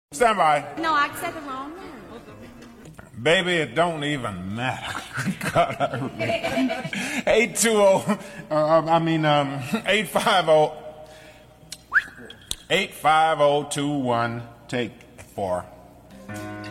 Stand by. No, I said the wrong number. Baby, it don't even matter. God, I remember. 820, 850, 85021, take 4.